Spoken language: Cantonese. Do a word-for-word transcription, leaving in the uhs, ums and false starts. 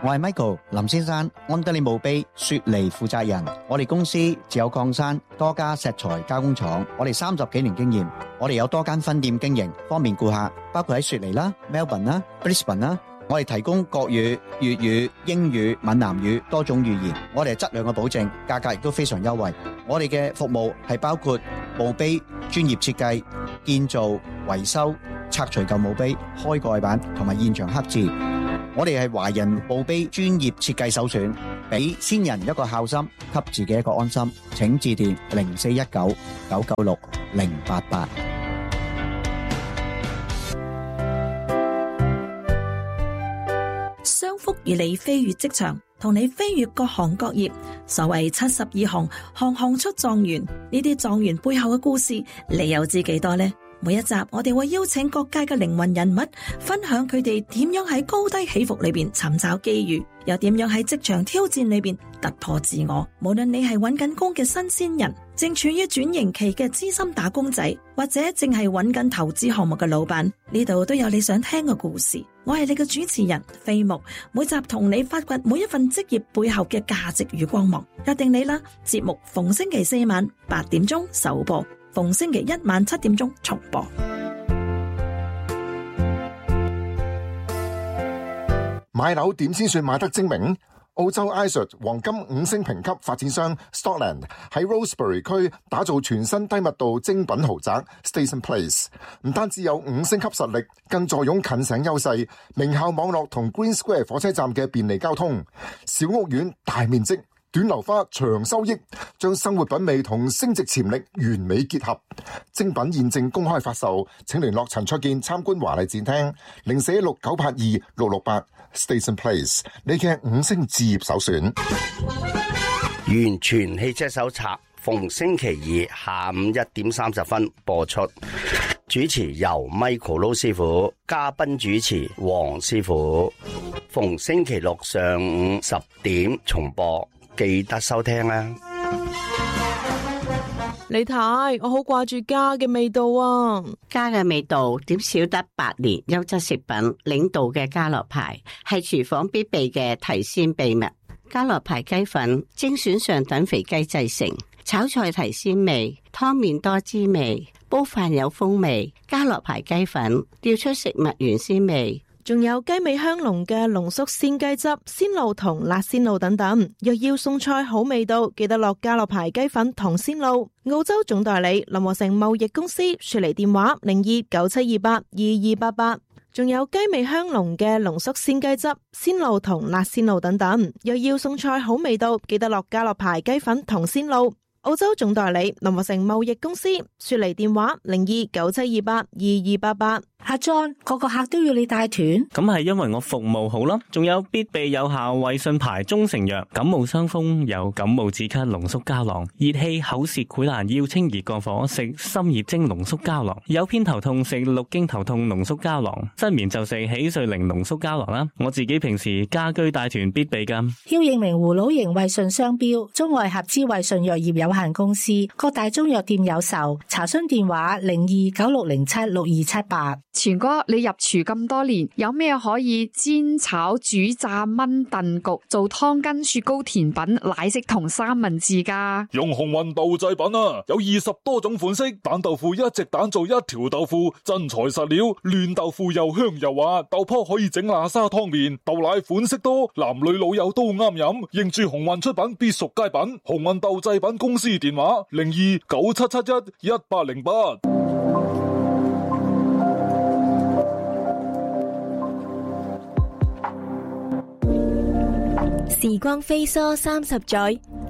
我係 Michael 林先生，安德利墓碑雪梨負責人。我哋公司自有礦山，多家石材加工廠，我哋三十幾年經驗，我哋有多間分店經營，方便顧客，包括喺雪梨啦、Melbourne 啦、Brisbane 啦。我哋提供國語、粵語、英語、閩南語多種語言，我哋係質量嘅保證，價格亦都非常優惠。我哋嘅服務係包括墓碑專業設計、建造、維修、拆除舊墓碑、開蓋板同埋現場刻字。我哋係華人墓碑專業設計首選，俾先人一個孝心，給自己一個安心。請致電零四一九九九六零八八。 商福與你飛越職場，同你飛越各行各業。所謂七十二行，行行出狀元。呢啲狀元背後嘅故事，你又知幾多呢？每一集我哋會邀請各界嘅靈魂人物，分享佢哋點樣喺高低起伏裏邊尋找機遇，又點樣喺職場挑戰裏邊突破自我。無論你係揾緊工嘅新鮮人，正處於轉型期嘅資深打工仔，或者正係揾緊投資項目嘅老闆，呢度都有你想聽嘅故事。我係你嘅主持人飛牧，每集同你發掘每一份職業背後嘅價值與光芒。約定你啦，節目逢星期四晚八點鐘首播，逢星期一晚七點鐘重播。 買樓點先算買得精明？澳洲 I S A T 黃金五星評級發展商 Stockland 喺 Rosebery 區打造全新低密度精品豪宅 Station Place， 唔單止有五星級實力，更坐擁近城優勢、名校網絡同 Green Square 火車站嘅便利交通。小屋苑大面積，短樓花長收益，將生活品味同升值潛力完美結合。精品現正公開發售，請聯絡陳焯楗參觀華麗展廳零四一六九八二六六八。Station Place， 你嘅五星置業首選。 完全汽車手冊逢星期二下午一點三十分播出，主持由 Michael 盧師傅，嘉賓主持黃師傅。逢星期六上午十點重播，記得收聽啦。 李太，我好掛住家嘅味道啊！ 家嘅味道點少得百年優質食品領導嘅家樂牌，係廚房必備嘅提鮮秘密。家樂牌雞粉精選上等肥雞製成，炒菜提鮮味，湯麵多滋味，煲飯有風味。家樂牌雞粉調出食物原鮮味。 仲有雞味香濃嘅濃縮鮮雞汁、鮮露同辣鮮露等等。若要餸菜好味道，記得落家樂牌雞粉同鮮露。澳洲總代理林和成貿易公司，雪梨電話零二九七二八二二八八。仲有雞味香濃嘅濃縮鮮雞汁、鮮露同辣鮮露等等。若要餸菜好味道，記得落家樂牌雞粉同鮮露。澳洲總代理林和成貿易公司，雪梨電話零二九七二八二二八八。 阿 John， 個個客都要你帶團？ 咁係因為我服務好啦，仲有必備有效衛信牌中成藥，感冒傷風有感冒止咳濃縮膠囊，熱氣口舌潰爛要清熱降火食心葉精濃縮膠囊，有偏頭痛食六經頭痛濃縮膠囊，失眠就食喜瑞靈濃縮膠囊啦。我自己平時家居帶團必備噶。 要認明葫蘆型衛信商標，中外合資衛信藥業有限公司，各大中藥店有售。查詢電話零二九六零七六二七八。 全哥，你入廚咁多年，有咩可以煎炒煮炸炆燉焗做湯羹、雪糕、甜品、奶昔同三文治噶？ 用鴻運豆製品啊，有二十多種款式，蛋豆腐一隻蛋做一條豆腐，真材實料，嫩豆腐又香又滑，豆泡可以整喇沙湯麵，豆奶款式多，男女老幼都啱飲。認住鴻運出品必屬佳品，鴻運豆製品公司電話零二九七七一一八零八。 時光飛梭三十載，